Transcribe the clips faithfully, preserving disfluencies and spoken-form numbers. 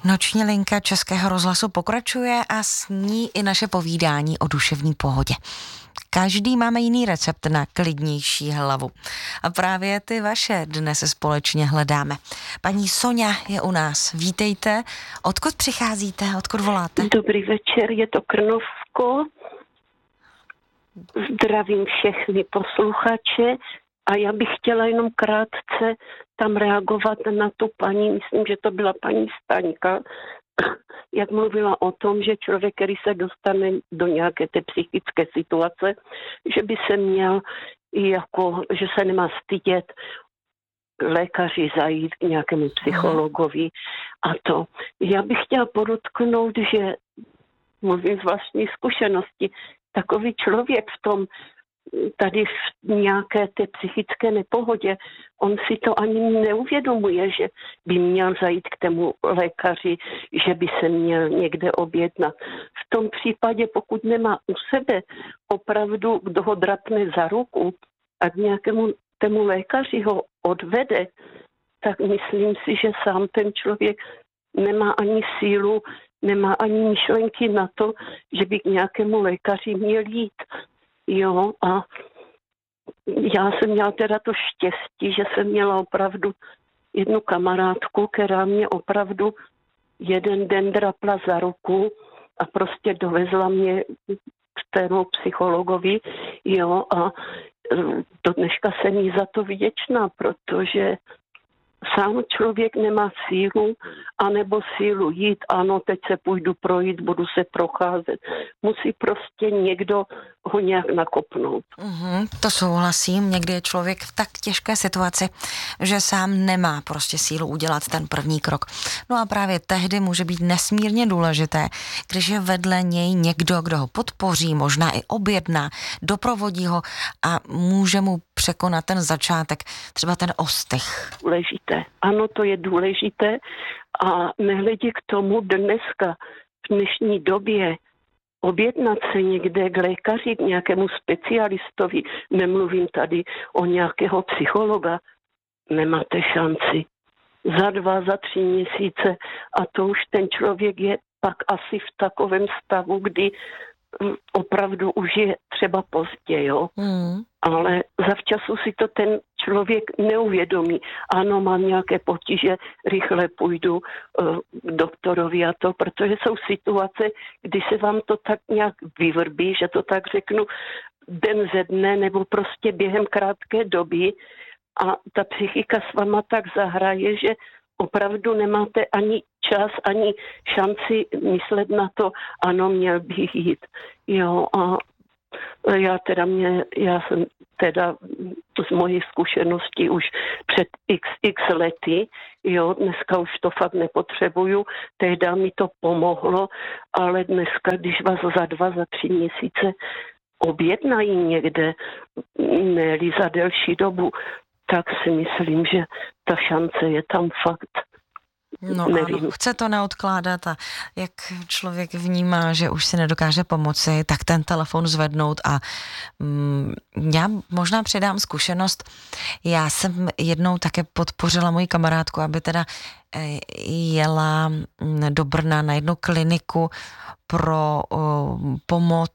Noční linka Českého rozhlasu pokračuje a s ní i naše povídání o duševní pohodě. Každý máme jiný recept na klidnější hlavu. A právě ty vaše dnes společně hledáme. Paní Soňa je u nás. Vítejte. Odkud přicházíte? Odkud voláte? Dobrý večer, je to Krnovsko. Zdravím všechny posluchače a já bych chtěla jenom krátce tam reagovat na tu paní, myslím, že to byla paní Staňka, jak mluvila o tom, že člověk, který se dostane do nějaké té psychické situace, že by se měl jako, že se nemá stydět lékaři zajít k nějakému psychologovi a to. Já bych chtěla podotknout, že mluvím z vlastní zkušenosti, takový člověk v tom, tady v nějaké té psychické nepohodě, on si to ani neuvědomuje, že by měl zajít k tomu lékaři, že by se měl někde objednat. V tom případě, pokud nemá u sebe opravdu, kdo ho drapne za ruku a k nějakému tému lékaři ho odvede, tak myslím si, že sám ten člověk nemá ani sílu, nemá ani myšlenky na to, že by k nějakému lékaři měl jít. Jo, a já jsem měla teda to štěstí, že jsem měla opravdu jednu kamarádku, která mě opravdu jeden den drapla za ruku a prostě dovezla mě k tému psychologovi, jo, a do dneška jsem jí za to vděčná, protože sám člověk nemá sílu, anebo sílu jít, ano, teď se půjdu projít, budu se procházet. Musí prostě někdo ho nějak nakopnout. Mm-hmm, to souhlasím, někdy je člověk v tak těžké situaci, že sám nemá prostě sílu udělat ten první krok. No a právě tehdy může být nesmírně důležité, když je vedle něj někdo, kdo ho podpoří, možná i objedná, doprovodí ho a může mu překonat ten začátek, třeba ten ostych. Důležité. Ano, to je důležité a nehledě k tomu dneska, v dnešní době, objednat se někde k lékaři, k nějakému specialistovi, nemluvím tady o nějakého psychologa, nemáte šanci. Za dva, za tři měsíce a to už ten člověk je pak asi v takovém stavu, kdy opravdu už je třeba pozdě, jo. Mm. Ale zavčasu si to ten člověk neuvědomí. Ano, mám nějaké potíže, rychle půjdu uh, k doktorovi a to, protože jsou situace, kdy se vám to tak nějak vyvrbí, že to tak řeknu, den ze dne nebo prostě během krátké doby a ta psychika s váma tak zahraje, že opravdu nemáte ani čas, ani šanci myslet na to, ano, měl bych jít. Jo, a já teda mě, já jsem teda z mojí zkušenosti už před x, x lety, jo, dneska už to fakt nepotřebuju, tehdy mi to pomohlo, ale dneska, když vás za dva, za tři měsíce objednají někde, ne-li za delší dobu, tak si myslím, že ta šance je tam fakt. No nevím. Ano, chce to neodkládat a jak člověk vnímá, že už si nedokáže pomoci, tak ten telefon zvednout a mm, já možná předám zkušenost. Já jsem jednou také podpořila moji kamarádku, aby teda jela do Brna na jednu kliniku pro o, pomoc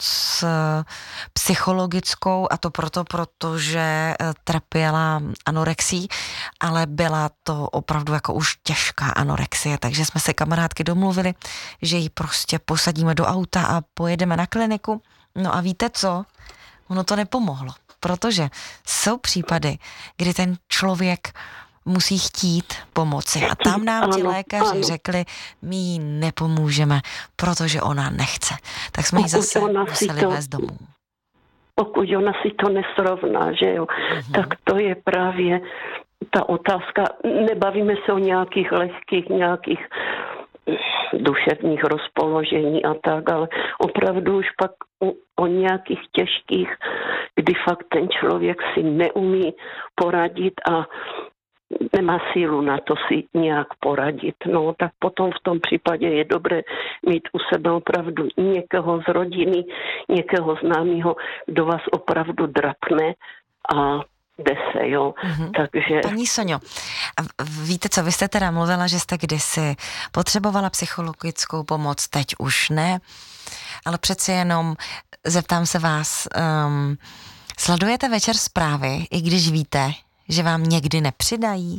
psychologickou a to proto, protože trpěla anorexií, ale byla to opravdu jako už těžká anorexie, takže jsme se kamarádky domluvili, že ji prostě posadíme do auta a pojedeme na kliniku. No a víte co? Ono to nepomohlo, protože jsou případy, kdy ten člověk musí chtít pomoci. A tam nám ti lékaři řekli, my jí nepomůžeme, protože ona nechce. Tak jsme ji zase museli to, vést domů. Pokud ona si to nesrovná, že jo, uh-huh. tak to je právě ta otázka. Nebavíme se o nějakých lehkých, nějakých duševních rozpoložení a tak, ale opravdu už pak o, o nějakých těžkých, kdy fakt ten člověk si neumí poradit a nemá sílu na to si nějak poradit. No, tak potom v tom případě je dobré mít u sebe opravdu někoho z rodiny, někoho známého, kdo vás opravdu drapne a dese, jo. Mm-hmm. Takže... Paní Soňo, víte co, vy jste teda mluvila, že jste kdysi potřebovala psychologickou pomoc, teď už ne, ale přeci jenom zeptám se vás, um, sledujete večer zprávy, i když víte, že vám někdy nepřidají?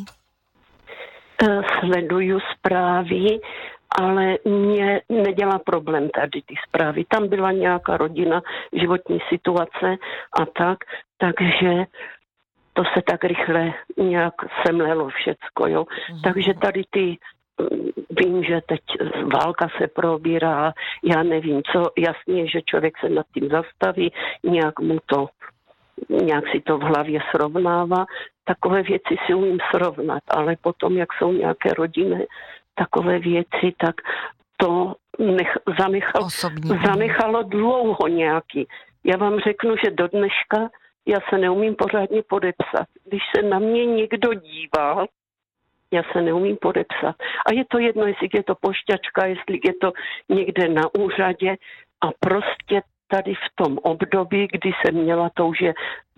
Sleduju zprávy, ale mě nedělá problém tady ty zprávy. Tam byla nějaká rodina, životní situace a tak, takže to se tak rychle nějak semlelo všecko, jo. Mm. Takže tady ty, vím, že teď válka se probírá, já nevím co, jasně, že člověk se nad tím zastaví, nějak mu to, nějak si to v hlavě srovnává, takové věci si umím srovnat, ale potom, jak jsou nějaké rodinné takové věci, tak to nech, zanechalo, zanechalo dlouho nějaký. Já vám řeknu, že do dneška já se neumím pořádně podepsat. Když se na mě někdo dívá, já se neumím podepsat. A je to jedno, jestli je to pošťačka, jestli je to někde na úřadě a prostě tady v tom období, kdy jsem měla, to už je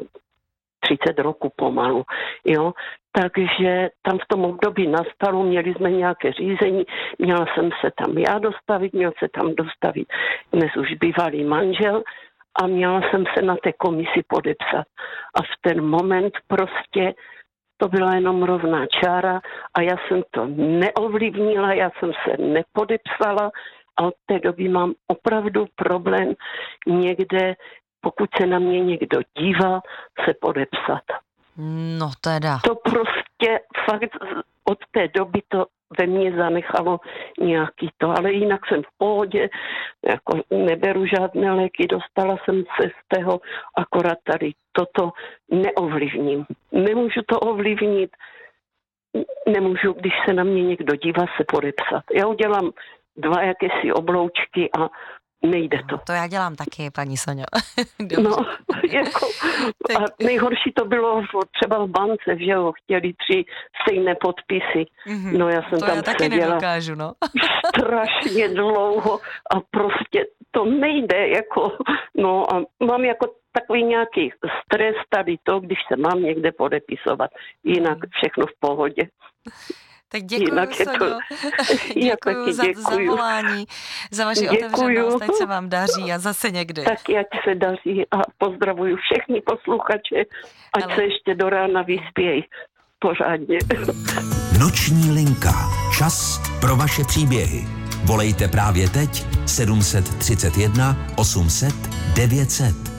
třicet roku pomalu, jo. Takže tam v tom období nastalo, měli jsme nějaké řízení, měla jsem se tam já dostavit, měl se tam dostavit dnes už bývalý manžel a měla jsem se na té komisi podepsat. A v ten moment prostě to byla jenom rovná čára a já jsem to neovlivnila, já jsem se nepodepsala a od té doby mám opravdu problém někde, pokud se na mě někdo dívá, se podepsat. No teda. To prostě fakt od té doby to ve mně zanechalo nějaký to, ale jinak jsem v pohodě, jako neberu žádné léky, dostala jsem se z toho, akorát tady toto neovlivním. Nemůžu to ovlivnit, nemůžu, když se na mě někdo dívá, se podepsat. Já udělám dva jakési obloučky a nejde to. To já dělám taky, paní Soňo. No, jako, a nejhorší to bylo třeba v bance, že jo, chtěli tři stejné podpisy. Mm-hmm. No já jsem to tam já taky seděla nedokážu, no. strašně dlouho a prostě to nejde, jako, no a mám jako takový nějaký stres tady to, když se mám někde podepisovat, jinak všechno v pohodě. Tak děkuju, Soňo. Děkuju za, za volání, za vaši děkuju. Otevřenost, ať se vám daří a zase někdy. Tak ať se daří a pozdravuju všechny posluchače, ať Ale... se ještě do rána vyspějí pořádně. Noční linka. Čas pro vaše příběhy. Volejte právě teď sedm set třicet jedna osm set devět set.